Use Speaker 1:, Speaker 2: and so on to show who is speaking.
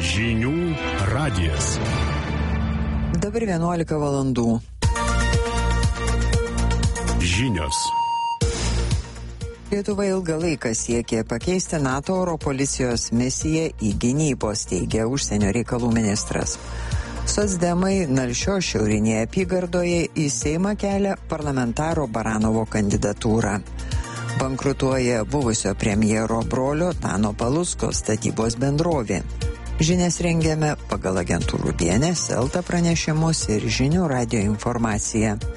Speaker 1: Žinių radijas.
Speaker 2: Dabar 11 valandų.
Speaker 1: Žinios.
Speaker 2: Lietuva ilgą laiką siekė pakeisti NATO oro policijos misiją į gynybos, teigia užsienio reikalų ministras. Socdemai Nalšios šiaurinėje apygardoje į Seimą kelia parlamentaro Baranovo kandidatūrą. Bankrutuoja buvusio premjero brolio Tano Palucko statybos bendrovė. Žinias rengiame pagal agentūrų DNS, Elta pranešimus ir Žinių radijo informaciją.